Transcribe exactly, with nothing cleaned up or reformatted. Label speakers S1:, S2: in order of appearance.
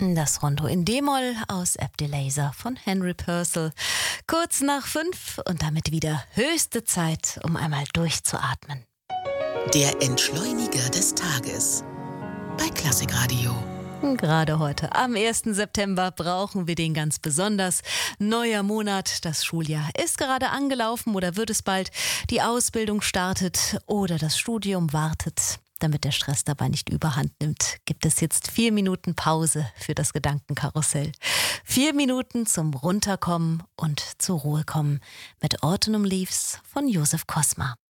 S1: Das Rondo in D-Moll aus Abdelaser von Henry Purcell. Kurz nach fünf und damit wieder höchste Zeit, um einmal durchzuatmen.
S2: Der Entschleuniger des Tages bei Klassikradio.
S1: Gerade heute, am ersten September, brauchen wir den ganz besonders. Neuer Monat, das Schuljahr ist gerade angelaufen oder wird es bald. Die Ausbildung startet oder das Studium wartet. Damit der Stress dabei nicht überhand nimmt, gibt es jetzt vier Minuten Pause für das Gedankenkarussell. Vier Minuten zum Runterkommen und zur Ruhe kommen mit Autumn Leaves von Joseph Kosma.